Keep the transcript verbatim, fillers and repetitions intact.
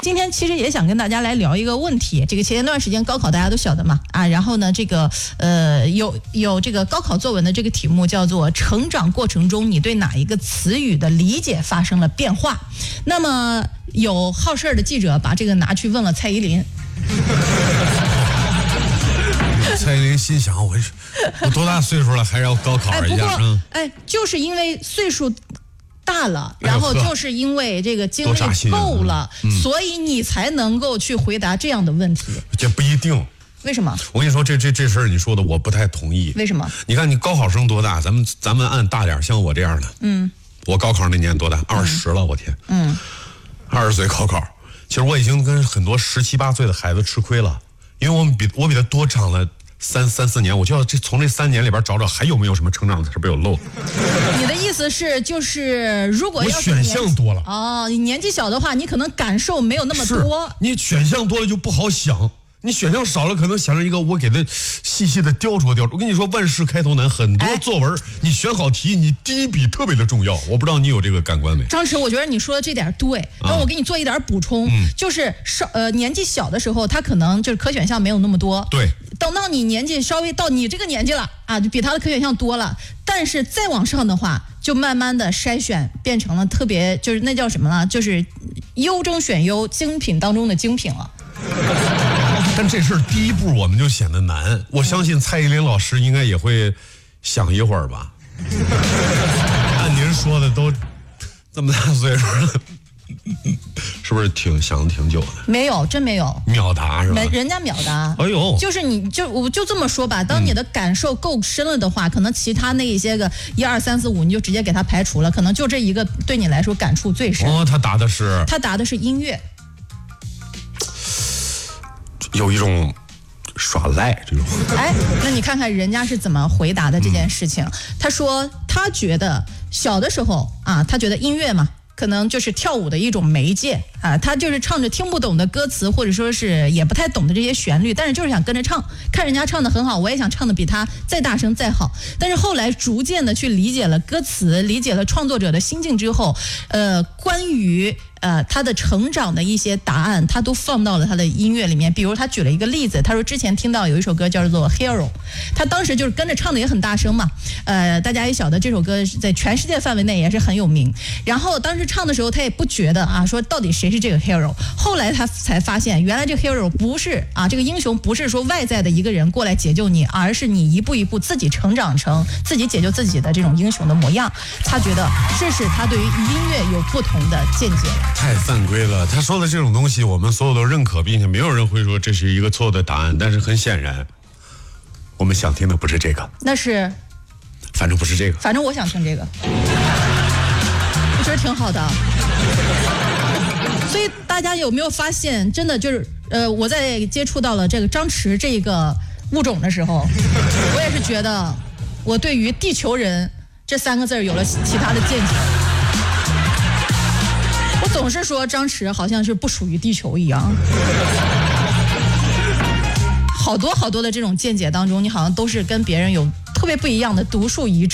今天其实也想跟大家来聊一个问题，这个前一段时间高考大家都晓得嘛啊，然后呢这个呃有有这个高考作文的这个题目叫做成长过程中你对哪一个词语的理解发生了变化。那么有好事的记者把这个拿去问了蔡依林。 蔡依林心想，我我多大岁数了，还要高考一下？ 哎，不过哎，就是因为岁数大了，然后就是因为这个经历够了，嗯、所以你才能够去回答这样的问题。 这不一定。 为什么？ 我跟你说，这这这事儿你说的我不太同意。 为什么？ 你看你高考生多大？咱们咱们按大点，像我这样的，嗯，我高考那年多大？二十了，我天，嗯，二十岁高考。其实我已经跟很多十七八岁的孩子吃亏了，因为我们比我比他多长了三三四年，我就要这从这三年里边找找还有没有什么成长的是被我漏。 你的意思是，就是如果要是我选项多了哦，你年纪小的话，你可能感受没有那么多。 你选项多了就不好想。你选项少了，可能想着一个我给他细细的雕琢雕琢。我跟你说，万事开头难，很多作文、哎、你选好题，你第一笔特别的重要。我不知道你有这个感官没？ 张弛，我觉得你说的这点对。那、啊、我给你做一点补充，嗯、就是少呃年纪小的时候，他可能就是可选项没有那么多。 对。 等到你年纪稍微到你这个年纪了啊，就比他的可选项多了。但是再往上的话，就慢慢的筛选变成了特别，就是那叫什么呢？就是优中选优，精品当中的精品了。 但这事儿第一步我们就显得难，我相信蔡依林老师应该也会想一会儿吧。按您说的都这么大岁数了，是不是挺想的挺久的？ 没有，真没有。 秒答是吧？ 人家秒答。 哎呦， 就是你就我就这么说吧，当你的感受够深了的话，嗯、可能其他那一些个一二三四五你就直接给他排除了，可能就这一个对你来说感触最深。 哦，他答的是？ 他答的是音乐。 有一种耍赖这种。 哎，那你看看人家是怎么回答的这件事情。嗯、他说他觉得小的时候啊，他觉得音乐嘛，可能就是跳舞的一种媒介啊，他就是唱着听不懂的歌词，或者说是也不太懂的这些旋律，但是就是想跟着唱，看人家唱的很好，我也想唱的比他再大声再好。但是后来逐渐的去理解了歌词，理解了创作者的心境之后，呃，关于呃，他的成长的一些答案，他都放到了他的音乐里面。比如他举了一个例子，他说之前听到有一首歌叫做《Hero》，他当时就是跟着唱的也很大声嘛。呃，大家也晓得这首歌在全世界范围内也是很有名。然后当时唱的时候，他也不觉得啊，说到底谁是这个 Hero。后来他才发现，原来这个 Hero 不是啊，这个英雄不是说外在的一个人过来解救你，而是你一步一步自己成长成自己解救自己的这种英雄的模样。他觉得这是他对于音乐有不同的见解。 太犯规了，他说的这种东西我们所有都认可，并且没有人会说这是一个错的答案。但是很显然我们想听的不是这个。 那是反正不是这个， 反正我想听这个，我觉得挺好的。所以大家有没有发现，真的就是呃，我在接触到了这个张弛这个物种的时候，我也是觉得我对于地球人这三个字有了其他的见解。我总是说张弛好像是不属于地球一样，好多好多的这种见解当中，你好像都是跟别人有特别不一样的独树一帜。